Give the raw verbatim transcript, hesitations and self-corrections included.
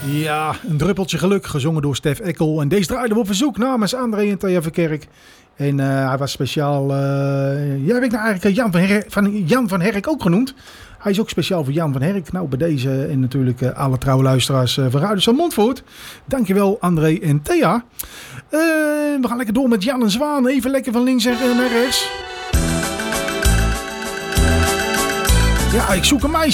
Ja, een druppeltje geluk, gezongen door Stef Eckel. En deze draaiden we op verzoek namens André en Thea Verkerk. En uh, hij was speciaal... Uh, ja, heb ik nou eigenlijk Jan van, Her- van Jan van Herk ook genoemd. Hij is ook speciaal voor Jan van Herk. Nou, bij deze en natuurlijk uh, alle trouwe luisteraars uh, van Radio van Montfort. Dankjewel André en Thea. Uh, we gaan lekker door met Jan en Zwaan. Even lekker van links en naar rechts. Ja, ik zoek een meisje.